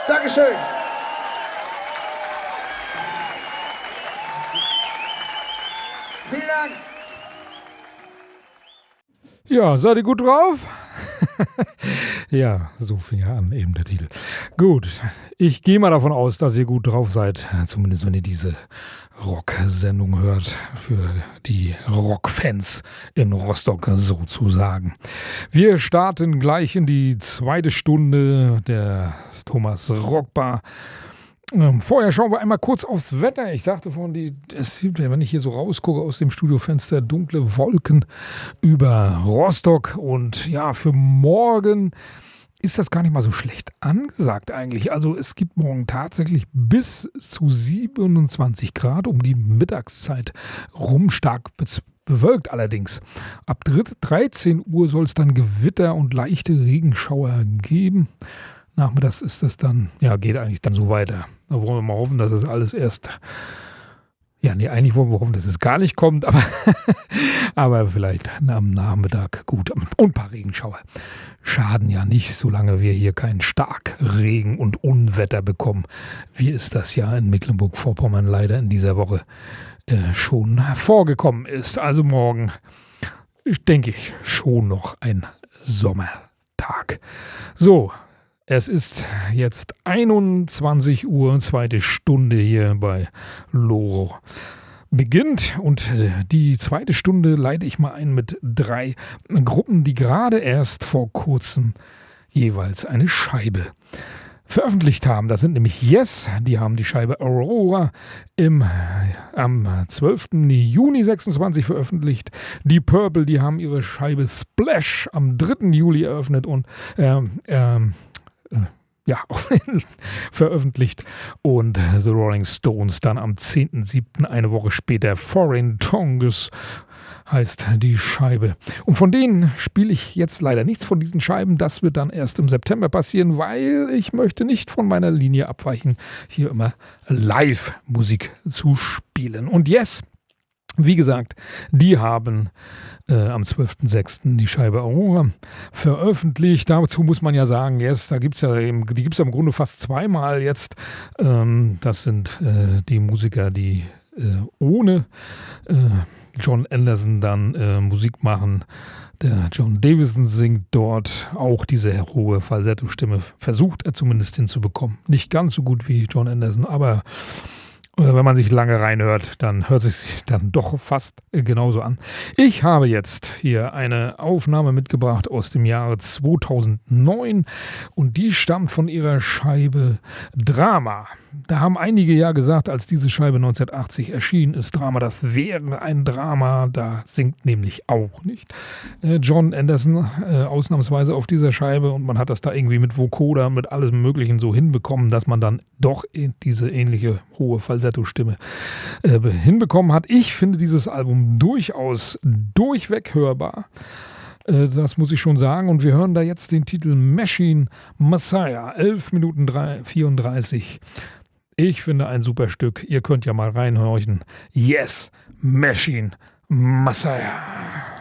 Dankeschön. Vielen Dank. Ja, seid ihr gut drauf? Ja, so fing ja an, eben der Titel. Gut, ich gehe mal davon aus, dass ihr gut drauf seid. Zumindest wenn ihr diese Rock-Sendung hört. Für die Rockfans in Rostock sozusagen. Wir starten gleich in die zweite Stunde der Thomas Rockbar. Vorher schauen wir einmal kurz aufs Wetter. Ich sagte vorhin, es sieht, wenn ich hier so rausgucke aus dem Studiofenster, dunkle Wolken über Rostock. Und ja, für morgen ist das gar nicht mal so schlecht angesagt eigentlich. Also es gibt morgen tatsächlich bis zu 27 Grad um die Mittagszeit rum, stark bewölkt allerdings. Ab 13 Uhr soll es dann Gewitter und leichte Regenschauer geben. Nachmittags ist es dann, ja, geht eigentlich dann so weiter. Da wollen wir mal hoffen, dass es alles erst, eigentlich wollen wir hoffen, dass es gar nicht kommt, aber vielleicht am Nachmittag gut. Und ein paar Regenschauer schaden ja nicht, solange wir hier keinen Starkregen und Unwetter bekommen, wie es das ja in Mecklenburg-Vorpommern leider in dieser Woche schon vorgekommen ist. Also morgen, denke ich, schon noch ein Sommertag. So. Es ist jetzt 21 Uhr, zweite Stunde hier bei Loro beginnt und die zweite Stunde leite ich mal ein mit 3 Gruppen, die gerade erst vor kurzem jeweils eine Scheibe veröffentlicht haben. Das sind nämlich Yes, die haben die Scheibe Aurora am 12. Juni 26 veröffentlicht. Die Purple, die haben ihre Scheibe Splash am 3. Juli eröffnet und veröffentlicht und The Rolling Stones dann am 10.7. eine Woche später. Foreign Tongues heißt die Scheibe. Und von denen spiele ich jetzt leider nichts von diesen Scheiben. Das wird dann erst im September passieren, weil ich möchte nicht von meiner Linie abweichen, hier immer Live-Musik zu spielen. Und Yes, wie gesagt, die haben am 12.06. die Scheibe Aurora veröffentlicht. Dazu muss man ja sagen, Yes, die gibt es ja im Grunde fast zweimal jetzt. Das sind die Musiker, die ohne John Anderson dann Musik machen. Der John Davison singt dort auch diese hohe Falsetto-Stimme. Versucht er zumindest hinzubekommen. Nicht ganz so gut wie John Anderson, aber wenn man sich lange reinhört, dann hört es sich dann doch fast genauso an. Ich habe jetzt hier eine Aufnahme mitgebracht aus dem Jahre 2009 und die stammt von ihrer Scheibe Drama. Da haben einige ja gesagt, als diese Scheibe 1980 erschienen ist, Drama, das wäre ein Drama. Da singt nämlich auch nicht John Anderson ausnahmsweise auf dieser Scheibe und man hat das da irgendwie mit Vocoder, mit allem Möglichen so hinbekommen, dass man dann doch diese ähnliche hohe Falsetto-Stimme hinbekommen hat. Ich finde dieses Album durchaus durchweg hörbar. Das muss ich schon sagen. Und wir hören da jetzt den Titel Machine Messiah. 11 Minuten 34. Ich finde ein super Stück. Ihr könnt ja mal reinhorchen. Yes, Machine Messiah.